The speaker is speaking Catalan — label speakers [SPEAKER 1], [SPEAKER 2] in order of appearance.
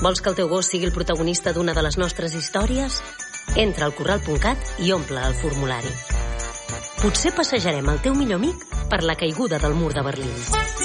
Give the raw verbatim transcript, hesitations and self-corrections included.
[SPEAKER 1] Vols que el teu gos sigui el protagonista d'una de les nostres històries? Entra al corral punt cat i omple el formulari. Potser passejarem el teu millor amic per la caiguda del mur de Berlín.